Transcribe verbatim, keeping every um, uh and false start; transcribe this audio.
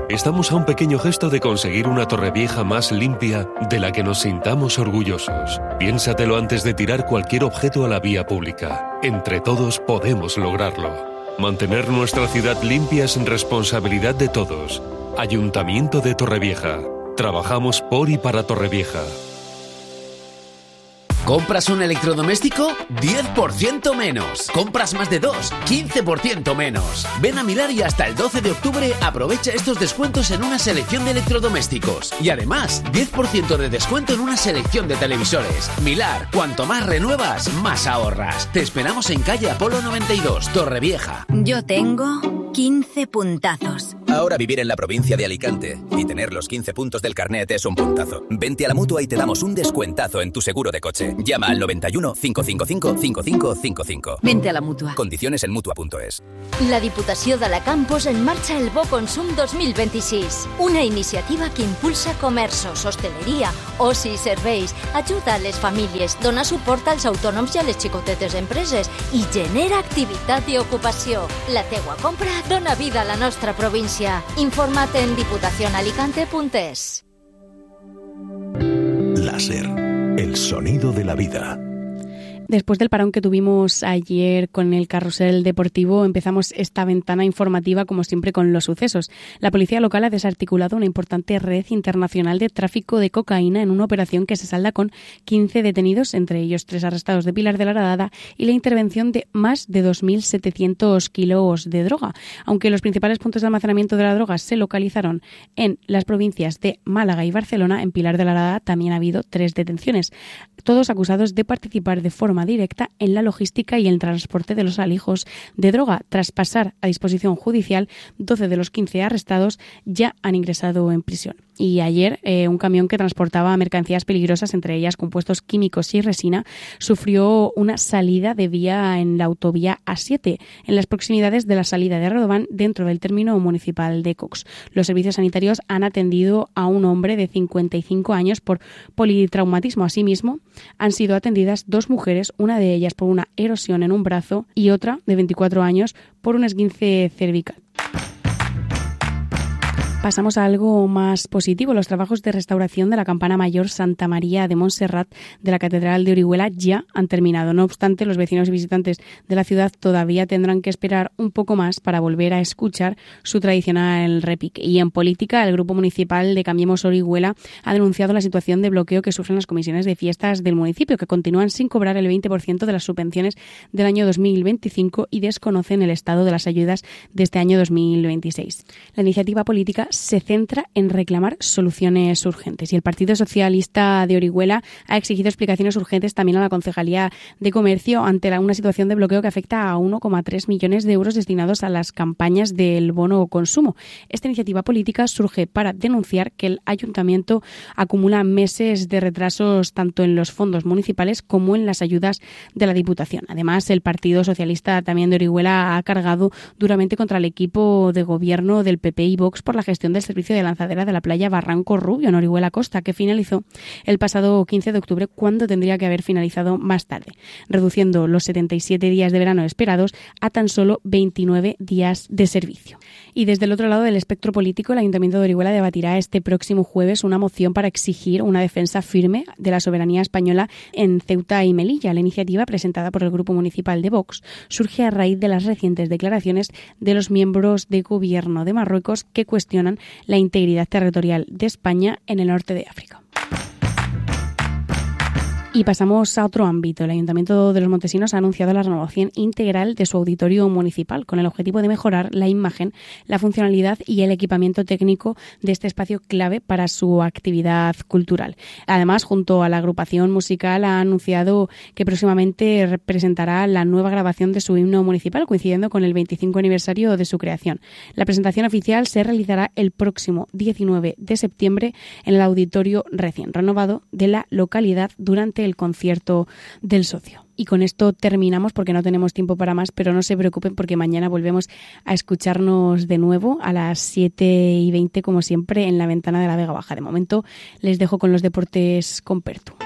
Estamos a un pequeño gesto de conseguir una Torrevieja más limpia de la que nos sintamos orgullosos. Piénsatelo antes de tirar cualquier objeto a la vía pública. Entre todos podemos lograrlo. Mantener nuestra ciudad limpia es responsabilidad de todos. Ayuntamiento de Torrevieja. Trabajamos por y para Torrevieja. ¿Compras un electrodoméstico? diez por ciento menos. ¿Compras más de dos? quince por ciento menos. Ven a Milar y hasta el doce de octubre aprovecha estos descuentos en una selección de electrodomésticos. Y además, diez por ciento de descuento en una selección de televisores. Milar, cuanto más renuevas, más ahorras. Te esperamos en calle Apolo noventa y dos, Torrevieja. Yo tengo quince puntazos. Ahora vivir en la provincia de Alicante y tener los quince puntos del carnet es un puntazo. Vente a la Mutua y te damos un descuentazo en tu seguro de coche. Llama al noventa y uno, cinco cinco cinco, cinco cinco cinco cinco. Vente a la Mutua. Condiciones en mutua punto es. La Diputació d'Alacant posa en marxa el Bo Consum dos mil vint-i-sis, una iniciativa que impulsa comerços, hosteleria, oci i serveis, ajuda a les famílies, dona suport als autònoms i a les xicotetes empreses i genera activitat i ocupació. La teua compra dona vida a la nostra província. Informa't en diputación alicante punto es. Láser, el sonido de la vida. Después del parón que tuvimos ayer con el carrusel deportivo, empezamos esta ventana informativa, como siempre, con los sucesos. La policía local ha desarticulado una importante red internacional de tráfico de cocaína en una operación que se salda con quince detenidos, entre ellos tres arrestados de Pilar de la Horadada, y la intervención de más de dos mil setecientos kilos de droga. Aunque los principales puntos de almacenamiento de la droga se localizaron en las provincias de Málaga y Barcelona, en Pilar de la Horadada también ha habido tres detenciones, todos acusados de participar de forma directa en la logística y el transporte de los alijos de droga. Tras pasar a disposición judicial, doce de los quince arrestados ya han ingresado en prisión. Y ayer, eh, un camión que transportaba mercancías peligrosas, entre ellas compuestos químicos y resina, sufrió una salida de vía en la autovía A siete, en las proximidades de la salida de Redován, dentro del término municipal de Cox. Los servicios sanitarios han atendido a un hombre de cincuenta y cinco años por politraumatismo. Asimismo, han sido atendidas dos mujeres, una de ellas por una erosión en un brazo y otra, de veinticuatro años, por un esguince cervical. Pasamos a algo más positivo. Los trabajos de restauración de la campana mayor Santa María de Montserrat de la Catedral de Orihuela ya han terminado. No obstante, los vecinos y visitantes de la ciudad todavía tendrán que esperar un poco más para volver a escuchar su tradicional repique. Y en política, el Grupo Municipal de Cambiemos Orihuela ha denunciado la situación de bloqueo que sufren las comisiones de fiestas del municipio, que continúan sin cobrar el veinte por ciento de las subvenciones del año dos mil veinticinco y desconocen el estado de las ayudas de este año dos mil veintiséis. La iniciativa política se centra en reclamar soluciones urgentes y el Partido Socialista de Orihuela ha exigido explicaciones urgentes también a la Concejalía de Comercio ante la, una situación de bloqueo que afecta a uno coma tres millones de euros destinados a las campañas del bono consumo. Esta iniciativa política surge para denunciar que el Ayuntamiento acumula meses de retrasos tanto en los fondos municipales como en las ayudas de la Diputación. Además, el Partido Socialista también de Orihuela ha cargado duramente contra el equipo de gobierno del P P y Vox por la gestión del servicio de lanzadera de la playa Barranco Rubio en Orihuela Costa, que finalizó el pasado quince de octubre cuando tendría que haber finalizado más tarde, reduciendo los setenta y siete días de verano esperados a tan solo veintinueve días de servicio. Y desde el otro lado del espectro político, el Ayuntamiento de Orihuela debatirá este próximo jueves una moción para exigir una defensa firme de la soberanía española en Ceuta y Melilla. La iniciativa, presentada por el Grupo Municipal de Vox, surge a raíz de las recientes declaraciones de los miembros de gobierno de Marruecos que cuestionan la integridad territorial de España en el norte de África. Y pasamos a otro ámbito. El Ayuntamiento de Los Montesinos ha anunciado la renovación integral de su auditorio municipal con el objetivo de mejorar la imagen, la funcionalidad y el equipamiento técnico de este espacio clave para su actividad cultural. Además, junto a la agrupación musical, ha anunciado que próximamente presentará la nueva grabación de su himno municipal, coincidiendo con el veinticinco aniversario de su creación. La presentación oficial se realizará el próximo diecinueve de septiembre en el auditorio recién renovado de la localidad durante el concierto del socio. Y con esto terminamos porque no tenemos tiempo para más, pero no se preocupen porque mañana volvemos a escucharnos de nuevo a las siete y veinte, como siempre, en la ventana de la Vega Baja. De momento les dejo con los deportes con Pertu.